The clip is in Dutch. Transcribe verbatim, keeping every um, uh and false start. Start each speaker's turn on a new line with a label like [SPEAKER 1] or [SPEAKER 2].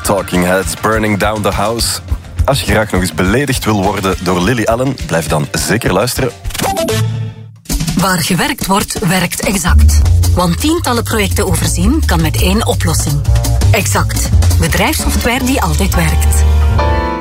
[SPEAKER 1] Talking Heads, Burning Down the House. Als je graag nog eens beledigd wil worden door Lily Allen, blijf dan zeker luisteren.
[SPEAKER 2] Waar gewerkt wordt, werkt Exact. Want tientallen projecten overzien kan met één oplossing. Exact. Bedrijfssoftware die altijd werkt.